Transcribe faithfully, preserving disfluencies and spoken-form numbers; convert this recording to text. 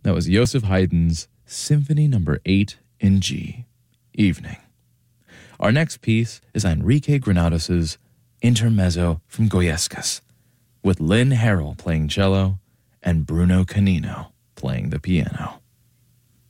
That was Joseph Haydn's Symphony Number eight in G, Evening. Our next piece is Enrique Granados' Intermezzo from Goyescas, with Lynn Harrell playing cello and Bruno Canino playing the piano.